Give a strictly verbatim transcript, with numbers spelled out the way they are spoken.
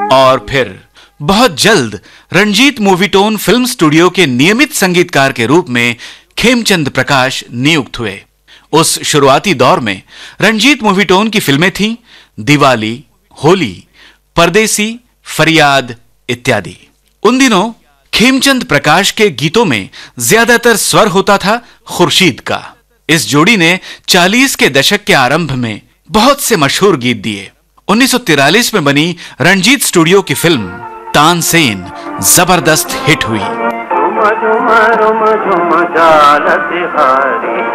और फिर बहुत जल्द रंजीत मूवीटोन फिल्म स्टूडियो के नियमित संगीतकार के रूप में खेमचंद प्रकाश नियुक्त हुए। उस शुरुआती दौर में रंजीत मूवीटोन की फिल्में थीं दिवाली, होली, परदेसी, फरियाद इत्यादि। उन दिनों खेमचंद प्रकाश के गीतों में ज्यादातर स्वर होता था खुर्शीद का। इस जोड़ी ने चालीस के दशक के आरंभ में बहुत से मशहूर गीत दिए। उन्नीस सौ तिरालीस में बनी रंजीत स्टूडियो की फिल्म तानसेन जबरदस्त हिट हुई। झुम झुम रुम झुम जाल तिहारी